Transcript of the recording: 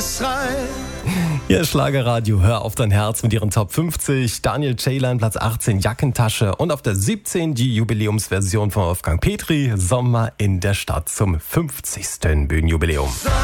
Geschrei. Hier ist Schlagerradio, hör auf dein Herz mit ihren Top 50. Daniel Ceylan, Platz 18, Jackentasche. Und auf der 17 die Jubiläumsversion von Wolfgang Petri, Sommer in der Stadt zum 50. Bühnenjubiläum.